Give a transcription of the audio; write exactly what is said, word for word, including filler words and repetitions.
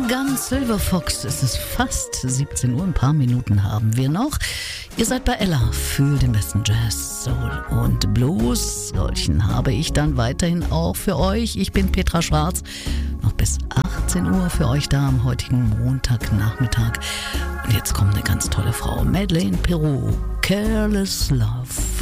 Gun Silver Fox. Es ist fast siebzehn Uhr, ein paar Minuten haben wir noch. Ihr seid bei Ella für den besten Jazz, Soul und Blues. Solchen habe ich dann weiterhin auch für euch. Ich bin Petra Schwarz, noch bis achtzehn Uhr für euch da am heutigen Montagnachmittag. Und jetzt kommt eine ganz tolle Frau, Madeleine Peru, Careless Love.